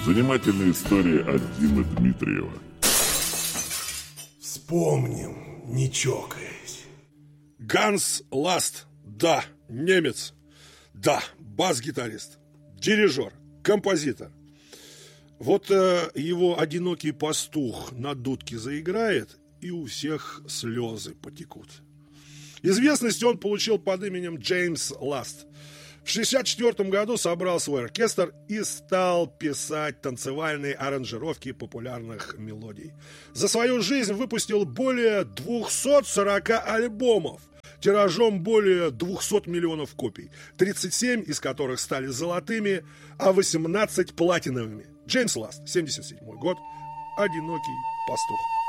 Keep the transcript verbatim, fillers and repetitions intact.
Занимательная история от Димы Дмитриева. Вспомним, не чокаясь. Ганс Ласт, да, немец, да, бас-гитарист, дирижер, композитор. Вот э, его «Одинокий пастух» на дудке заиграет, и у всех слезы потекут. Известность он получил под именем Джеймс Ласт. В шестьдесят четвёртом году собрал свой оркестр и стал писать танцевальные аранжировки популярных мелодий. За свою жизнь выпустил более двухсот сорока альбомов, тиражом более двухсот миллионов копий, тридцать семь из которых стали золотыми, а восемнадцать платиновыми. Джеймс Ласт, семьдесят седьмой год, «Одинокий пастух».